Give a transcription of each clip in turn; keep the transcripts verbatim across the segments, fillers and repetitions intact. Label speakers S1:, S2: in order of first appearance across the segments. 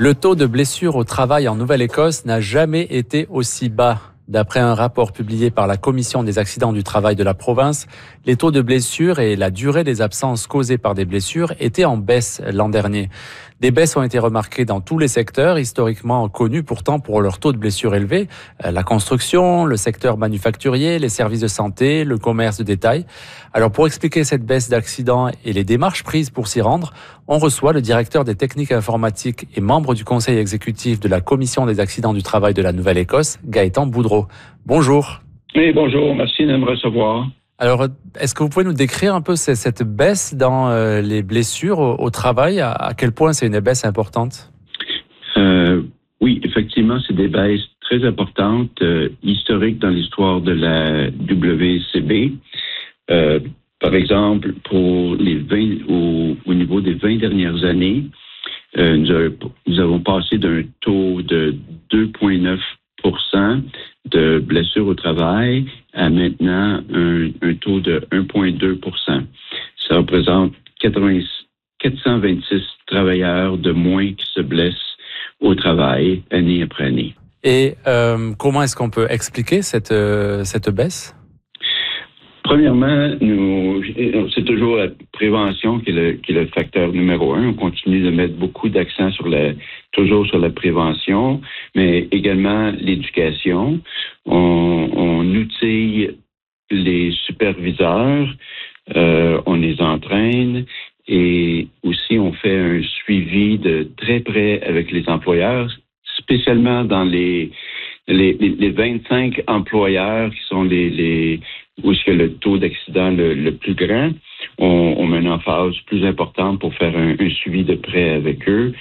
S1: Le taux de blessures au travail en Nouvelle-Écosse n'a jamais été aussi bas. D'après un rapport publié par la Commission des accidents du travail de la province, les taux de blessures et la durée des absences causées par des blessures étaient en baisse l'an dernier. Des baisses ont été remarquées dans tous les secteurs, historiquement connus pourtant pour leur taux de blessures élevé. La construction, le secteur manufacturier, les services de santé, le commerce de détail. Alors pour expliquer cette baisse d'accidents et les démarches prises pour s'y rendre, on reçoit le directeur des techniques informatiques et membre du conseil exécutif de la Commission des accidents du travail de la Nouvelle-Écosse, Gaëtan Boudreau. Bonjour.
S2: Oui, bonjour. Merci de me recevoir.
S1: Alors, est-ce que vous pouvez nous décrire un peu cette baisse dans les blessures au, au travail? À quel point c'est une baisse importante?
S2: Euh, oui, effectivement, c'est des baisses très importantes, euh, historiques dans l'histoire de la W C B. Euh, par exemple, pour les vingt, au, au niveau des vingt dernières années, euh, nous, avons, nous avons passé d'un taux de deux virgule neuf pour cent de blessures au travail à maintenant un, un taux de un virgule deux pour cent. Ça représente quatre cent vingt-six travailleurs de moins qui se blessent au travail année après année.
S1: Et euh, comment est-ce qu'on peut expliquer cette, euh, cette baisse?
S2: Premièrement, nous, c'est toujours la prévention qui est, le, qui est le facteur numéro un. On continue de mettre beaucoup d'accent sur la, toujours sur la prévention, mais également l'éducation. On, on outille les superviseurs, euh, on les entraîne et aussi on fait un suivi de très près avec les employeurs, spécialement dans les les, les, les vingt-cinq employeurs qui sont les, les où est-ce que le taux d'accident le, le plus grand, on, on met une emphase plus importante pour faire un, un suivi de près avec eux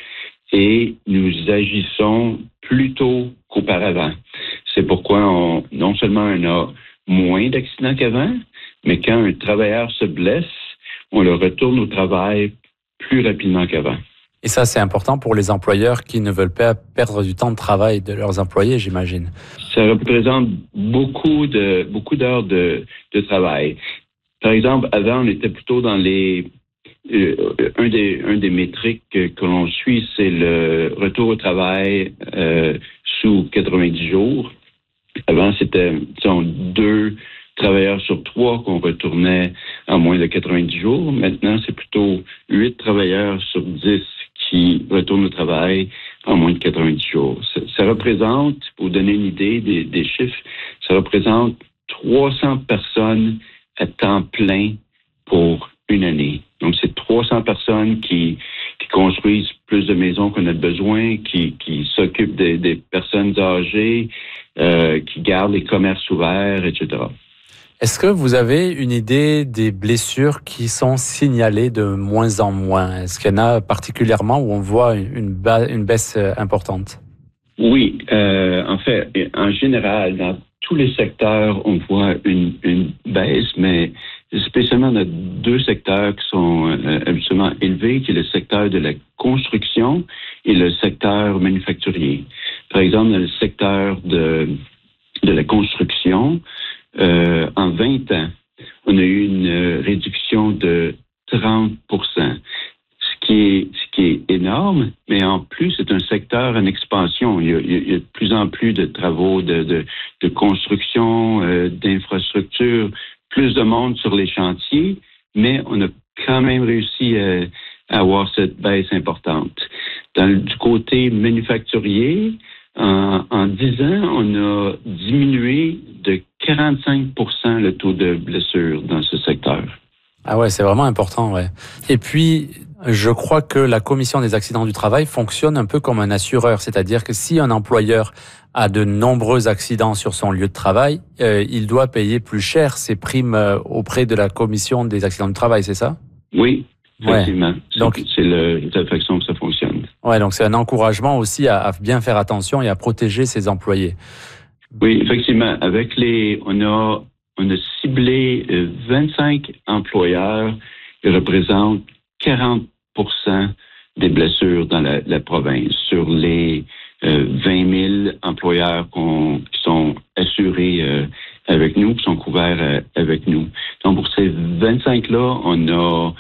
S2: et nous agissons plus tôt qu'auparavant. C'est pourquoi on, non seulement on a moins d'accidents qu'avant, mais quand un travailleur se blesse, on le retourne au travail plus rapidement qu'avant.
S1: Et ça, c'est important pour les employeurs qui ne veulent pas perdre du temps de travail de leurs employés, j'imagine.
S2: Ça représente beaucoup de beaucoup d'heures de, de travail. Par exemple, avant, on était plutôt dans les euh, un des un des métriques que, que l'on suit, c'est le retour au travail euh, sous quatre-vingt-dix jours. Avant, c'était disons, deux travailleurs sur trois qu'on retournait en moins de quatre-vingt-dix jours. Maintenant, c'est plutôt huit travailleurs sur dix qui retournent au travail en moins de quatre-vingt-dix jours. Ça, ça représente, pour vous donner une idée des, des chiffres, ça représente trois cents personnes à temps plein pour une année. Donc, c'est trois cents personnes qui, qui construisent plus de maisons qu'on a besoin, qui, qui s'occupent des, des personnes âgées, euh, qui gardent les commerces ouverts, et cetera.
S1: Est-ce que vous avez une idée des blessures qui sont signalées de moins en moins? Est-ce qu'il y en a particulièrement où on voit une, ba- une baisse importante?
S2: Oui, euh, en fait, en général, dans tous les secteurs, on voit une, une baisse, mais spécialement dans deux secteurs qui sont euh, absolument élevés, qui est le secteur de la construction et le secteur manufacturier. Par exemple, dans le secteur de, de la construction, Euh, en vingt ans, on a eu une euh, réduction de trente pour cent, ce qui est, ce qui est énorme, mais en plus, c'est un secteur en expansion. Il y a, il y a de plus en plus de travaux de, de, de construction, euh, d'infrastructures, plus de monde sur les chantiers, mais on a quand même réussi à, à avoir cette baisse importante. Dans, du côté manufacturier, En, en dix ans, on a diminué de quarante-cinq pour cent le taux de blessures dans ce secteur.
S1: Ah ouais, c'est vraiment important, ouais. Et puis, je crois que la Commission des accidents du travail fonctionne un peu comme un assureur, c'est-à-dire que si un employeur a de nombreux accidents sur son lieu de travail, euh, il doit payer plus cher ses primes euh, auprès de la Commission des accidents du travail, c'est ça?
S2: Oui. Effectivement.
S1: Ouais. Donc,
S2: c'est le, de la façon que ça fonctionne.
S1: Ouais, donc c'est un encouragement aussi à, à bien faire attention et à protéger ses employés.
S2: Oui, effectivement. Avec les, on a, on a ciblé vingt-cinq employeurs qui représentent quarante pour cent des blessures dans la, la province sur les euh, vingt mille employeurs qu'on, qui sont assurés euh, avec nous, qui sont couverts euh, avec nous. Donc pour ces vingt-cinq là, on a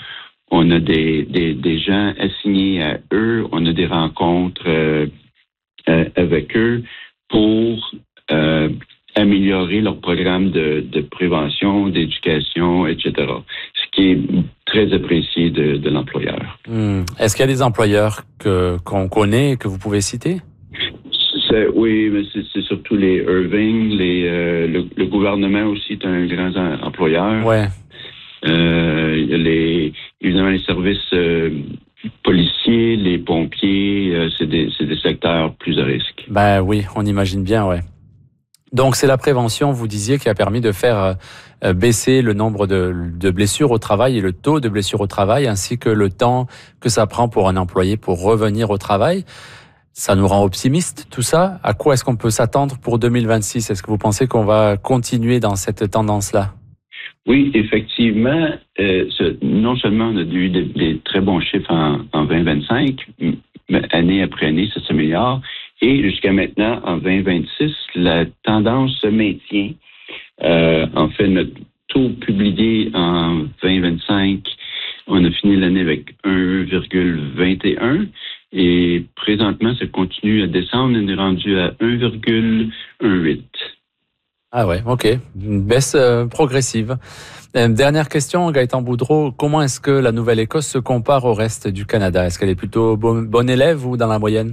S2: On a des, des, des gens assignés à eux. On a des rencontres euh, euh, avec eux pour euh, améliorer leur programme de, de prévention, d'éducation, et cetera. Ce qui est très apprécié de, de l'employeur.
S1: Mmh. Est-ce qu'il y a des employeurs que, qu'on connaît et que vous pouvez citer?
S2: C'est, oui, mais c'est, c'est surtout les Irving, les, euh, le, le gouvernement aussi est un grand employeur.
S1: Ouais.
S2: Euh, les, évidemment, les services euh, policiers, les pompiers, euh, c'est, des, c'est des secteurs plus à risque.
S1: Ben oui, on imagine bien, ouais. Donc c'est la prévention, vous disiez, qui a permis de faire euh, baisser le nombre de, de blessures au travail et le taux de blessures au travail, ainsi que le temps que ça prend pour un employé pour revenir au travail. Ça nous rend optimistes, tout ça. À quoi est-ce qu'on peut s'attendre pour deux mille vingt-six? Est-ce que vous pensez qu'on va continuer dans cette tendance-là?
S2: Oui, effectivement. Euh, ce, non seulement on a eu des, des très bons chiffres en, en vingt vingt-cinq, mais année après année, ça s'améliore. Et jusqu'à maintenant, en vingt vingt-six, la tendance se maintient. Euh, en fait, notre taux publié en vingt vingt-cinq, on a fini l'année avec un virgule vingt et un. Et présentement, ça continue à descendre. On est rendu à un virgule dix-huit.
S1: Ah ouais, ok. Une baisse euh, progressive. Euh, dernière question, Gaëtan Boudreau. Comment est-ce que la Nouvelle-Écosse se compare au reste du Canada? Est-ce qu'elle est plutôt bon, bonne élève ou dans la moyenne?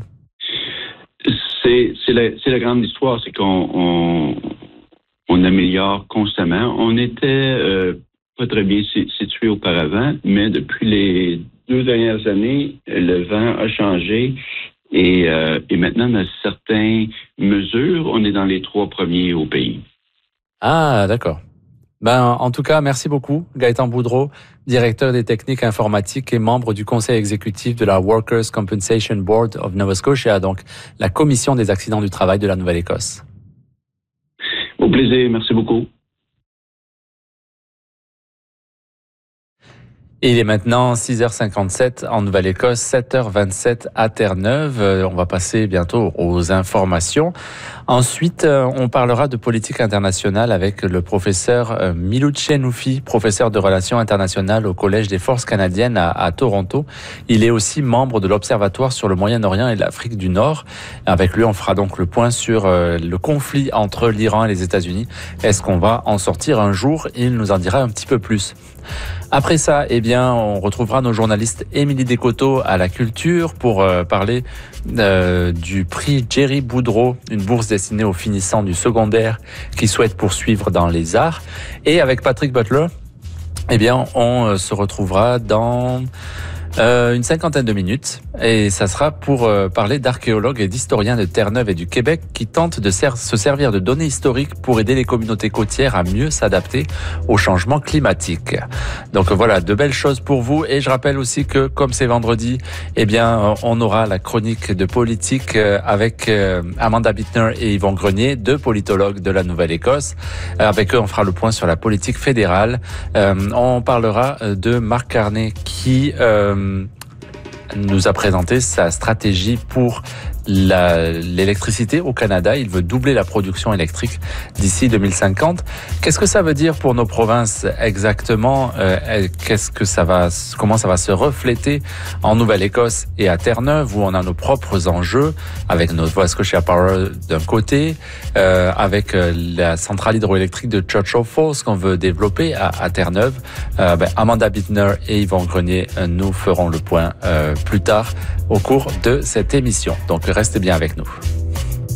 S2: C'est, c'est, la, c'est la grande histoire. C'est qu'on on, on améliore constamment. On était euh, pas très bien situé auparavant, mais depuis les deux dernières années, le vent a changé et, euh, et maintenant, dans certaines mesures, on est dans les trois premiers au pays.
S1: Ah, d'accord. Ben, en tout cas, merci beaucoup, Gaëtan Boudreau, directeur des techniques informatiques et membre du conseil exécutif de la Workers' Compensation Board of Nova Scotia, donc la commission des accidents du travail de la Nouvelle-Écosse.
S2: Au plaisir, merci beaucoup.
S1: Et il est maintenant six heures cinquante-sept en Nouvelle-Écosse, sept heures vingt-sept à Terre-Neuve. On va passer bientôt aux informations. Ensuite, on parlera de politique internationale avec le professeur Milou Tchenoufi, professeur de relations internationales au Collège des Forces canadiennes à, à Toronto. Il est aussi membre de l'Observatoire sur le Moyen-Orient et l'Afrique du Nord. Avec lui, on fera donc le point sur le conflit entre l'Iran et les États-Unis. Est-ce qu'on va en sortir un jour? Il nous en dira un petit peu plus. Après ça, eh bien, on retrouvera nos journalistes Émilie Descoteaux à la culture pour euh, parler euh, du prix Jerry Boudreau, une bourse destinée aux finissants du secondaire qui souhaitent poursuivre dans les arts. Et avec Patrick Butler, eh bien, on euh, se retrouvera dans Euh, une cinquantaine de minutes et ça sera pour euh, parler d'archéologues et d'historiens de Terre-Neuve et du Québec qui tentent de ser- se servir de données historiques pour aider les communautés côtières à mieux s'adapter au changement climatique. Donc voilà, de belles choses pour vous et je rappelle aussi que comme c'est vendredi, eh bien on aura la chronique de politique avec euh, Amanda Bittner et Yvon Grenier, deux politologues de la Nouvelle-Écosse. Avec eux, on fera le point sur la politique fédérale. Euh, on parlera de Marc Carney qui euh, nous a présenté sa stratégie pour la, l'électricité au Canada. Il veut doubler la production électrique d'ici deux mille cinquante. Qu'est-ce que ça veut dire pour nos provinces exactement? euh, Qu'est-ce que ça va, comment ça va se refléter en Nouvelle-Écosse et à Terre-Neuve où on a nos propres enjeux avec notre Nova Scotia Power d'un côté, euh, avec la centrale hydroélectrique de Churchill Falls qu'on veut développer à, à Terre-Neuve. Euh, ben, Amanda Bittner et Yvon Grenier euh, nous feront le point euh, plus tard au cours de cette émission. Donc restez bien avec nous.